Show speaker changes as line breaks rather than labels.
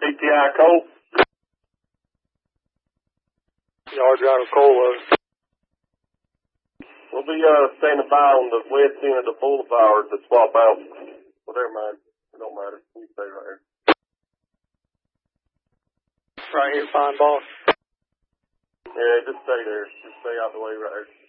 PTI Colt.
Yard driver Cole.
We'll be standing by on the west end of the boulevard to swap out. Well, never mind. It don't matter. You stay right here.
Right here, fine, boss.
Yeah, just stay there. Just stay out the way right here.